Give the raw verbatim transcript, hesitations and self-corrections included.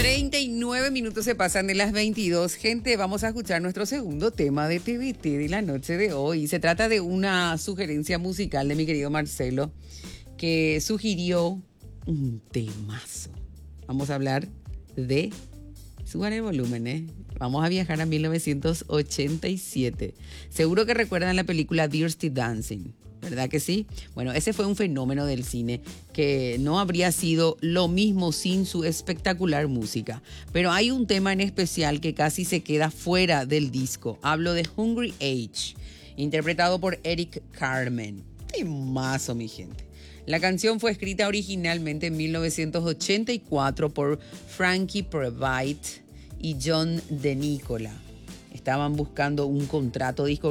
treinta y nueve minutos se pasan de las veintidós. Gente, vamos a escuchar nuestro segundo tema de T V T de la noche de hoy. Se trata de una sugerencia musical de mi querido Marcelo, que sugirió un temazo. Vamos a hablar de... Suban el volumen, ¿eh? Vamos a viajar a mil novecientos ochenta y siete. Seguro que recuerdan la película Dirty Dancing, ¿verdad que sí? Bueno, ese fue un fenómeno del cine que no habría sido lo mismo sin su espectacular música. Pero hay un tema en especial que casi se queda fuera del disco. Hablo de Hungry Age, interpretado por Eric Carmen. Temazo, mi gente. La canción fue escrita originalmente en mil novecientos ochenta y cuatro por Frankie Previte y John DeNicola. Estaban buscando un contrato discográfico